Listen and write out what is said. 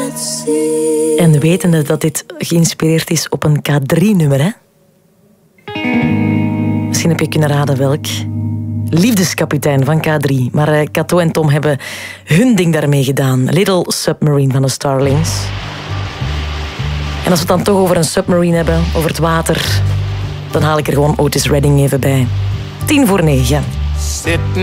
En wetende dat dit geïnspireerd is op een K3-nummer, hè? Misschien heb je kunnen raden welk. Liefdeskapitein van K3. Maar Kato en Tom hebben hun ding daarmee gedaan. Little Submarine van de Starlings. En als we het dan toch over een submarine hebben, over het water, dan haal ik er gewoon Otis Redding even bij. 9:10.